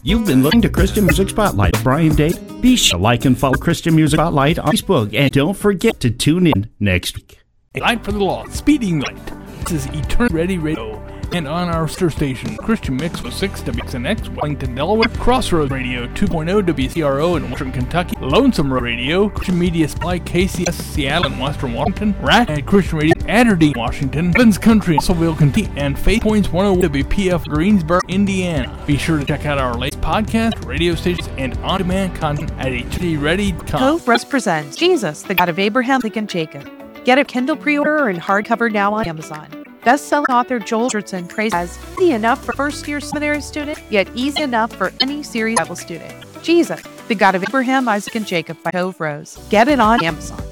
You've been listening to Christian Music Spotlight with Brian Day. Be sure to like and follow Christian Music Spotlight on Facebook, and don't forget to tune in next week. A light for the lost, speeding light. This is Eternity Ready Radio. And on our sister station, Christian Mix with 6 WXNX, Wellington, Delaware, Crossroads Radio 2.0 WCRO in Western Kentucky, Lonesome Radio, Christian Media Supply, KCS, Seattle and Western Washington, Rack and Christian Radio, Adderley, Washington, Evans Country, Russellville, Kentucky, and Faith Points 101 WPF, Greensboro, Indiana. Be sure to check out our latest podcast, radio stations, and on-demand content at eternityready.com. Cove Press presents Jesus, the God of Abraham, Isaac, and Jacob. Get a Kindle pre-order and hardcover now on Amazon. Best-selling author Joel Richardson praised as easy enough for first-year seminary student, yet easy enough for any serious Bible student. Jesus, the God of Abraham, Isaac, and Jacob by Cove Rose. Get it on Amazon.